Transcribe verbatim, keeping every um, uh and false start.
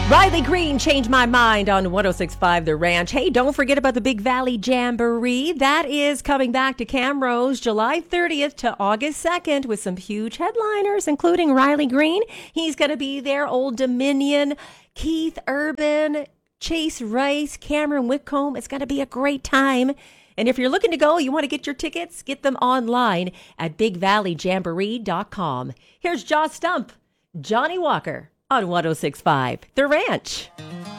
Riley Green changed my mind on one oh six point five The Ranch. Hey, don't forget about the Big Valley Jamboree. That is coming back to Camrose July thirtieth to August second with some huge headliners, including Riley Green. He's going to be there. Old Dominion, Keith Urban, Chase Rice, Cameron Whitcomb. It's going to be a great time. And if you're looking to go, you want to get your tickets, get them online at big valley jamboree dot com. Here's Josh Stump, Johnny Walker on one oh six point five The Ranch.